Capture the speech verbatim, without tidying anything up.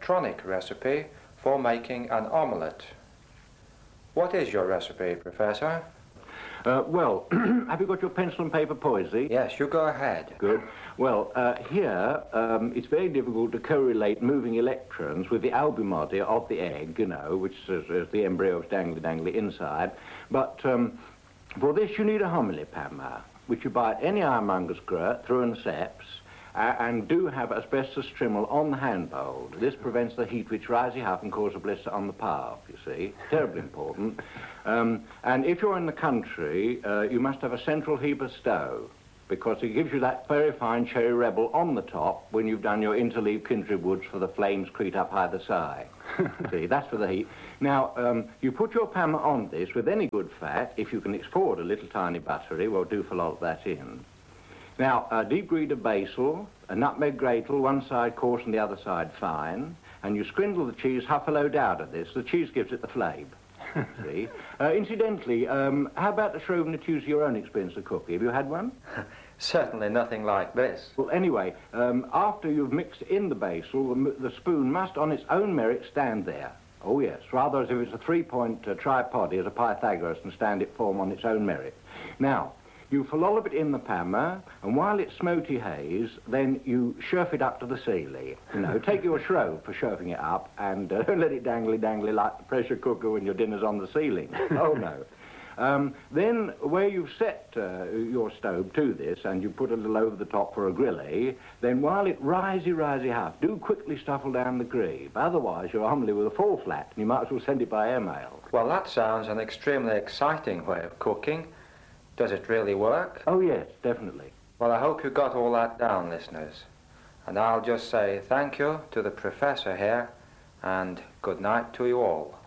electronic recipe for making an omelette. What is your recipe, Professor? Uh, well, have you got your pencil and paper poesy? Yes, you go ahead. Good. Well, uh, here um, it's very difficult to correlate moving electrons with the albumody of the egg, you know, which is, is the embryo is dangly-dangly inside. But um, for this you need a homily hammer, which you buy at any ironmonger's gurt through and seps, uh, and do have asbestos trimmel on the handbowl. This prevents the heat which rises up and causes a blister on the palm, you see. Terribly important. Um, and if you're in the country, uh, you must have a central heaper stove, because it gives you that very fine cherry rebel on the top when you've done your interleave kindred woods for the flames creep up either side. See, that's for the heat. Now, um, you put your pan on this with any good fat. If you can export a little tiny buttery, well, do for a lot of that in. Now, a deep green of basil, a nutmeg gratel, one side coarse and the other side fine, and you scrindle the cheese half a load out of this. The cheese gives it the flame. See? Uh, incidentally, um, how about the shrewd to use your own experience of cooking? Have you had one? Certainly nothing like this. Well, anyway, um, after you've mixed in the basil, the, the spoon must on its own merit stand there. Oh, yes, rather as if it's a three-point uh, tripod as a Pythagoras and stand it form on its own merit. Now, you lollop it in the hammer, and while it's smoky haze, then you shurf it up to the ceiling. You know, take your shrove for shurfing it up, and uh, don't let it dangly-dangly like the pressure cooker when your dinner's on the ceiling. Oh, no. Um, then, where you've set uh, your stove to this, and you put a little over the top for a grilly, then while it risey, risey up, do quickly stuffle down the greave. Otherwise, your omelette will fall flat, and you might as well send it by airmail. Well, that sounds an extremely exciting way of cooking. Does it really work? Oh, yes, definitely. Well, I hope you got all that down, listeners. And I'll just say thank you to the Professor here, and good night to you all.